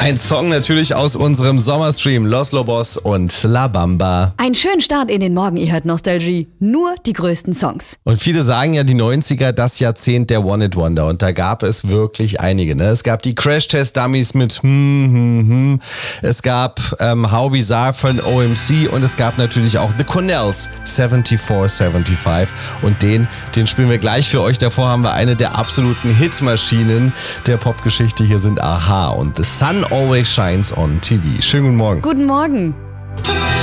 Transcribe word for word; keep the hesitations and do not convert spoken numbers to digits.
Ein Song natürlich aus unserem Sommerstream Los Lobos und La Bamba. Ein schönen Start in den Morgen, ihr hört Nostalgie. Nur die größten Songs. Und viele sagen ja, die neunziger, das Jahrzehnt der One-Hit-Wonder. Und da gab es wirklich einige. Ne? Es gab die Crash-Test-Dummies mit hm, hm, hm. Es gab ähm, How Bizarre von O M C und es gab natürlich auch The Cornells vierundsiebzig fünfundsiebzig. Und den, den spielen wir gleich für euch. Davor haben wir eine der absoluten Hitmaschinen der Popgeschichte. Hier sind A H und The Sun Always Shines on T V. Schönen guten Morgen. Guten Morgen.